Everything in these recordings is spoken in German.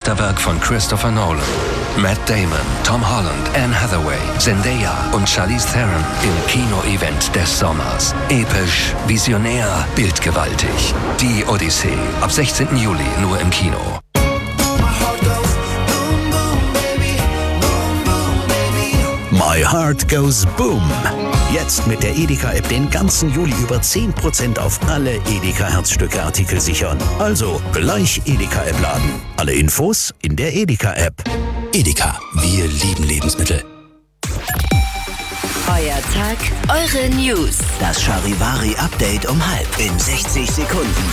Meisterwerk von Christopher Nolan. Matt Damon, Tom Holland, Anne Hathaway, Zendaya und Charlize Theron im Kino-Event des Sommers. Episch, visionär, bildgewaltig. Die Odyssee. Ab 16. Juli nur im Kino. My Heart Goes Boom. Jetzt mit der Edeka-App den ganzen Juli über 10% auf alle Edeka-Herzstücke-Artikel sichern. Also gleich Edeka-App laden. Alle Infos in der Edeka-App. Edeka, wir lieben Lebensmittel. Euer Tag, eure News. Das Charivari-Update um 12 in 60 Sekunden.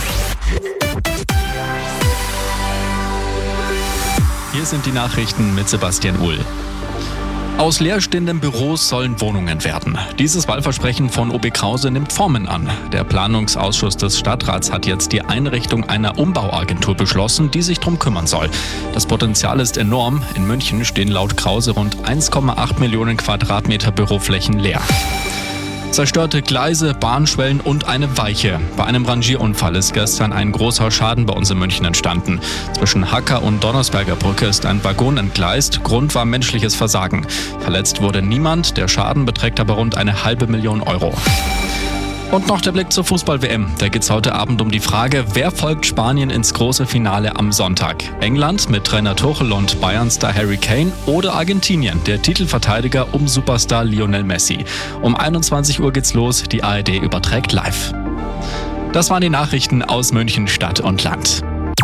Hier sind die Nachrichten mit Sebastian Uhl. Aus leerstehenden Büros sollen Wohnungen werden. Dieses Wahlversprechen von OB Krause nimmt Formen an. Der Planungsausschuss des Stadtrats hat jetzt die Einrichtung einer Umbauagentur beschlossen, die sich darum kümmern soll. Das Potenzial ist enorm. In München stehen laut Krause rund 1,8 Millionen Quadratmeter Büroflächen leer. Zerstörte Gleise, Bahnschwellen und eine Weiche. Bei einem Rangierunfall ist gestern ein großer Schaden bei uns in München entstanden. Zwischen Hacker und Donnersberger Brücke ist ein Waggon entgleist. Grund war menschliches Versagen. Verletzt wurde niemand. Der Schaden beträgt aber rund 500.000 Euro. Und noch der Blick zur Fußball-WM. Da geht's heute Abend um die Frage, wer folgt Spanien ins große Finale am Sonntag? England mit Trainer Tuchel und Bayern-Star Harry Kane oder Argentinien, der Titelverteidiger um Superstar Lionel Messi? Um 21 Uhr geht's los, die ARD überträgt live. Das waren die Nachrichten aus München, Stadt und Land.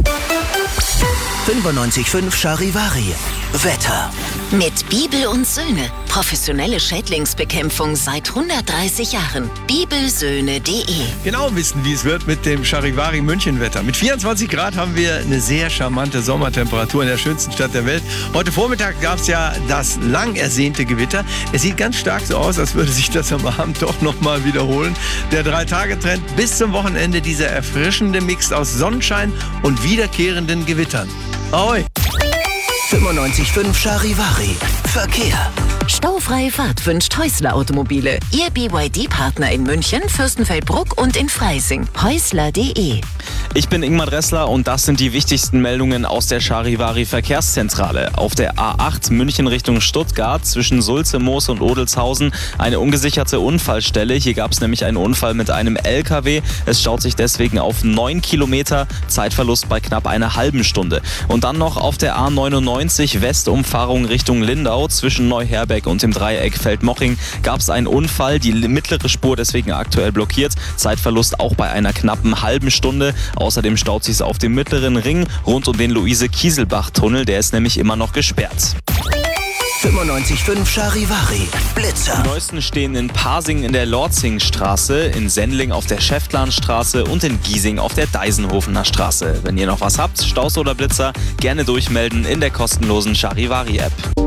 95.5 Charivari. Wetter. Mit Bibel und Söhne. Professionelle Schädlingsbekämpfung seit 130 Jahren. Bibelsöhne.de. Genau wissen, wie es wird mit dem Charivari München-Wetter. Mit 24 Grad haben wir eine sehr charmante Sommertemperatur in der schönsten Stadt der Welt. Heute Vormittag gab es ja das lang ersehnte Gewitter. Es sieht ganz stark so aus, als würde sich das am Abend doch nochmal wiederholen. Der 3-Tage-Trend bis zum Wochenende, dieser erfrischende Mix aus Sonnenschein und wiederkehrenden Gewittern. Ahoi! 95.5 Charivari. Verkehr. Staufreie Fahrt wünscht Häusler Automobile. Ihr BYD-Partner in München, Fürstenfeldbruck und in Freising. Häusler.de. Ich bin Ingmar Dressler und das sind die wichtigsten Meldungen aus der Charivari Verkehrszentrale. Auf der A8 München Richtung Stuttgart zwischen Sulze, Moos und Odelshausen eine ungesicherte Unfallstelle. Hier gab es nämlich einen Unfall mit einem LKW. Es staut sich deswegen auf 9 Kilometer, Zeitverlust bei knapp einer halben Stunde. Und dann noch auf der A99 Westumfahrung Richtung Lindau zwischen Neuherberg und dem Dreieck Feldmoching gab es einen Unfall, die mittlere Spur deswegen aktuell blockiert. Zeitverlust auch bei einer knappen halben Stunde. Außerdem staut sich es auf dem mittleren Ring rund um den Luise-Kieselbach-Tunnel, der ist nämlich immer noch gesperrt. 95.5 Charivari. Blitzer. Die neuesten stehen in Pasing in der Lorzingstraße, in Sendling auf der Schäftlarnstraße und in Giesing auf der Deisenhofener Straße. Wenn ihr noch was habt, Staus oder Blitzer, gerne durchmelden in der kostenlosen Charivari-App.